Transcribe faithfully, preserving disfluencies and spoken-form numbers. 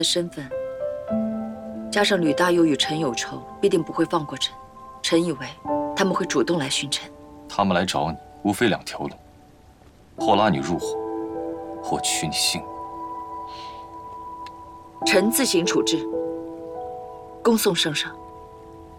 的身份，加上吕大佑与陈有仇，必定不会放过臣。臣以为他们会主动来寻臣。 他们来找你，无非两条路：或拉你入伙，或取你性命。 臣自行处置。恭送圣上。